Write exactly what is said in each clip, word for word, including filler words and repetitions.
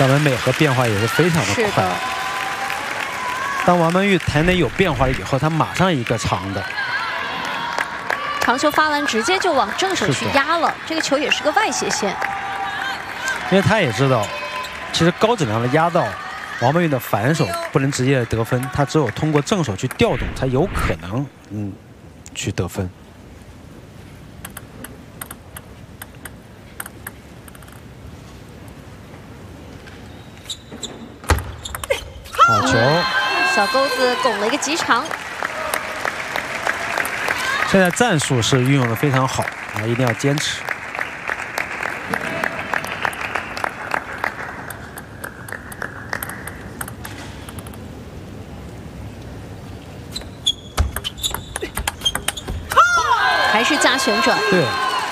张本美和变化也是非常的快。当王曼玉台内有变化了以后，他马上一个长的长球发完，直接就往正手去压了。这个球也是个外斜线， 因为他也知道，其实高质量的压到王曼玉的反手不能直接得分，他只有通过正手去调动，才有可能嗯去得分。好球！ 嗯、小钩子拱了一个极长。 现在战术是运用的非常好啊，一定要坚持。 还是加旋转。 对，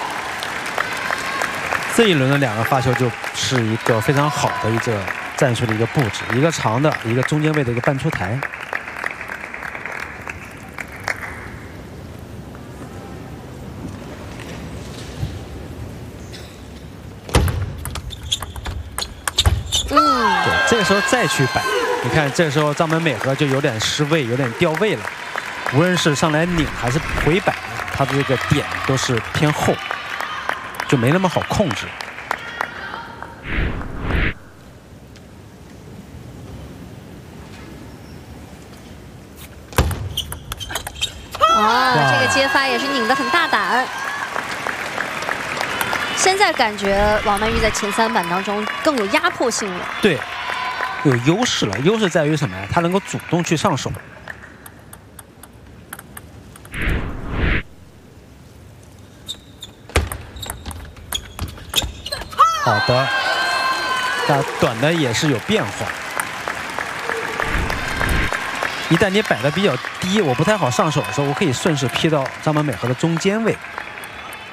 这一轮的两个发球就是一个非常好的一个战术的一个布置，一个长的，一个中间位的一个半出台。这个时候再去摆，你看这个时候张本美和就有点失位，有点掉位了。无论是上来拧还是回摆，他的这个点都是偏后，就没那么好控制。 哦，这个接发也是拧得很大胆。现在感觉王曼玉在前三板当中更有压迫性了。 对。有优势了，优势在于什么呀？他能够主动去上手。好的，那短的也是有变化。一旦你摆的比较低，我不太好上手的时候，我可以顺势劈到张本美和的中间位。